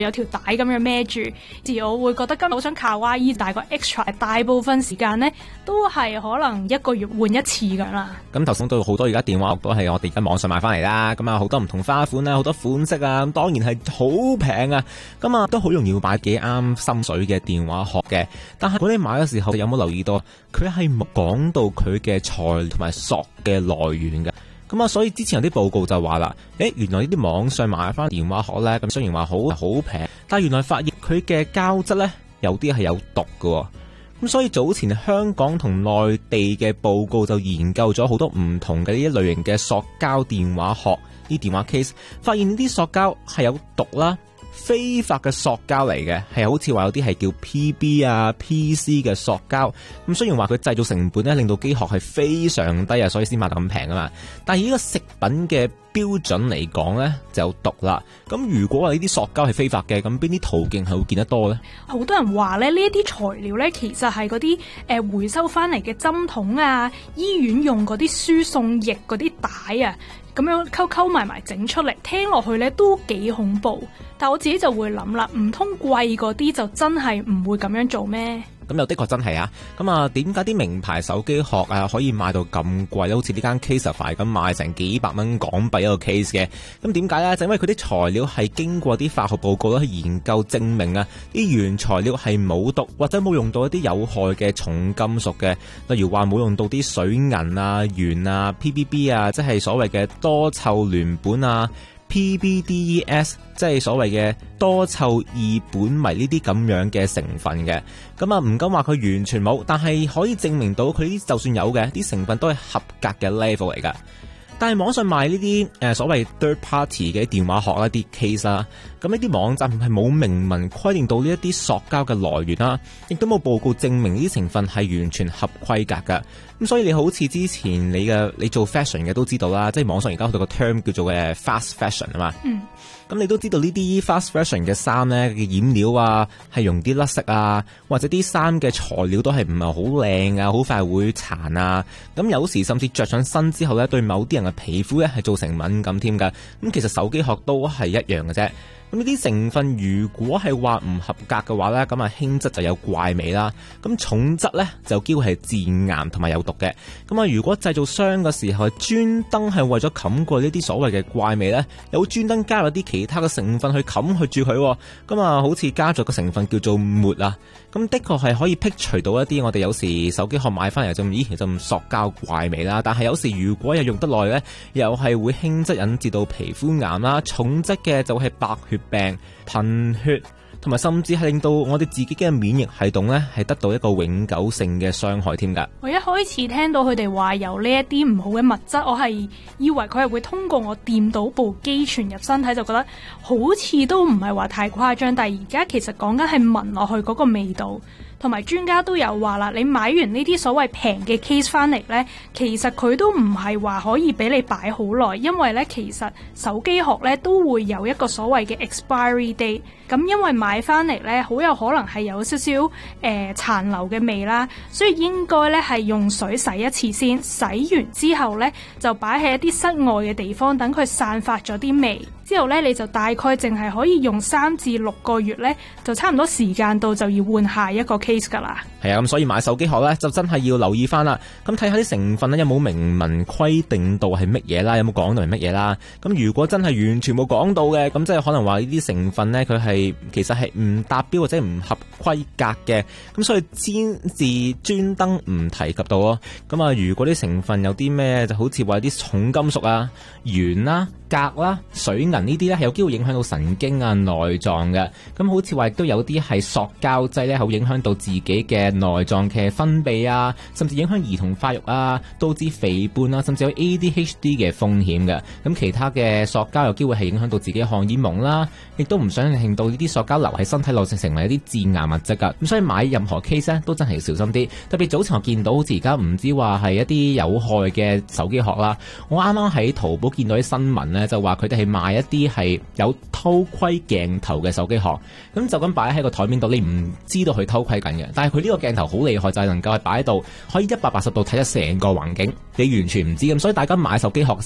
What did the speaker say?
有條帶咁樣孭住，而我會覺得今日好想卡哇伊，但係個 extra 大部分時間呢都係可能1個月換一次咁啦。 咁頭先都好多而家電話殼都係我哋而家網上買翻嚟啦，咁啊好多唔同花款啦，好多款式啊，咁當然係好平啊，咁啊都好容易會買幾啱心水嘅電話殼嘅。但係如果你買嘅時候有冇留意到，佢係冇講到佢嘅材料同埋塑嘅來源嘅。咁啊，所以之前有啲報告就話啦，原來呢啲網上買翻電話殼咧，咁雖然話好平，但係原來發現佢嘅膠質咧有啲係有毒嘅。咁所以早前香港同內地嘅報告就研究咗好多唔同嘅呢一類型嘅塑膠電話殼，啲電話 case， 發現呢啲塑膠係有毒啦。非法嘅塑膠嚟嘅，係好似話有啲係叫 PB 啊 PC 嘅塑膠。咁雖然話佢製造成本咧令到機殼係非常低啊，所以先賣得咁平啊嘛，但係呢個食品嘅標準嚟講咧就有毒啦。咁如果話呢啲塑膠係非法嘅，咁邊啲途徑係會見得多咧？ 好多人話咧呢一啲材料咧其實係嗰啲回收翻嚟嘅針筒啊，醫院用嗰啲輸送液嗰啲帶啊，咁樣溝埋整出嚟，聽落去咧都幾恐怖。但我自己就會諗啦，唔通貴嗰啲就真係唔會咁樣做咩？ 咁又的確真係啊！咁啊，點解啲名牌手機殼啊可以賣到咁貴咧？好似呢間 Caseify 咁賣成幾百蚊港幣一個 case 嘅。咁點解咧？就因為佢啲材料係經過啲化學報告去研究證明啊，啲原材料係冇毒或者冇用到一啲有害嘅重金屬嘅，例如話冇用到啲水銀啊、鉛啊、PBB 啊，即係所謂嘅多臭聯苯啊。PBDES 即係所謂嘅多臭二苯醚呢啲咁樣嘅成分嘅，咁啊唔敢話佢完全冇，但係可以證明到佢啲就算有嘅啲成分都係合格嘅 level 嚟噶。但係網上賣呢啲所謂 third party 嘅電話殼啦，啲 case 啦，咁呢啲網站係冇明文規定到呢一啲塑膠嘅來源啦，亦都冇報告證明呢啲成分係完全合規格噶。咁所以你好似之前你做 fashion 嘅都知道啦，即係網上而家有個 term 叫做fast fashion 啊嘛。咁你都知道呢啲 fast fashion 嘅衫咧嘅染料啊，係容易甩色啊，或者啲衫嘅材料都係唔係好靚啊，好快會殘啊。咁有時甚至着上身之後咧，對某啲人嘅皮膚咧係造成敏感添㗎。咁其實手機殼都係一樣嘅啫。咁呢啲成分如果係話唔合格嘅話咧，咁啊輕質就有怪味啦，咁重質咧就有機會係致癌同埋有毒嘅。咁啊如果製造商嘅時候專登係為咗冚過呢啲所謂嘅怪味咧，又專登加入啲其他嘅成分去冚去住佢，咁啊好似加咗個成分叫做鉬啊，咁的確係可以剔除到一啲我哋有時手機殼買翻嚟就咁塑膠怪味啦。但係有時如果又用得耐咧，又係會輕質引致到皮膚癌啦，重質嘅就係白血病、貧血，同埋甚至係令到我哋自己嘅免疫系統咧係得到一個永久性嘅傷害添㗎。 我一開始聽到佢哋話有呢一啲唔好嘅物質，我係以為佢係會通過我掂到部機傳入身體，就覺得好似都唔係話太誇張。但係而家其實講緊係聞落去嗰個味道。同埋專家都有話啦，你買完呢啲所謂平嘅 case 翻嚟呢，其實佢都唔係話可以俾你擺好耐，因為呢其實手機殼呢都會有一個所謂嘅 expiry date。咁因為買翻嚟呢，好有可能係有少少殘留嘅味啦，所以應該呢係用水洗一次先，洗完之後呢就擺喺一啲室外嘅地方，等佢散發咗啲味。之後咧，你就大概淨係可以用3至6個月咧，就差唔多時間到就要換下一個 case 噶啦。 係啊，咁所以買手機殼咧就真係要留意翻啦。咁睇下啲成分咧有冇明文規定到係乜嘢啦，有冇講到係乜嘢啦。咁如果真係完全冇講到嘅，咁即係可能話呢啲成分咧佢係其實係唔達標或者唔合規格嘅，咁所以先至專登唔提及到咯。咁啊，如果啲成分有啲咩，就好似話啲重金屬啊、鉛啦、鎘啦、水銀呢啲咧，係有機會影響到神經啊、內臟嘅。咁好似話亦都有啲係塑膠劑咧，係會影響到自己嘅內臟嘅分泌啊，甚至影響兒童發育啊，導致肥胖啊，甚至有 ADHD 嘅風險嘅。咁其他嘅塑膠有機會係影響到自己嘅荷爾蒙啦，亦都唔想令到呢啲塑膠留喺身體內成為一啲致癌物質噶。咁所以買任何 case 咧都真係要小心啲。特別早前我見到好似而家唔知話係一啲有害嘅手機殼啦，我啱啱喺淘寶見到啲新聞咧，就話佢哋係賣一啲係有偷窺鏡頭嘅手機殼，咁就咁擺喺個台面度，你唔知道佢偷窺緊嘅。但係佢呢個鏡頭好厲害，就係能夠係擺喺度可以180度睇得成個環境，你完全唔知。咁所以大家買手機殼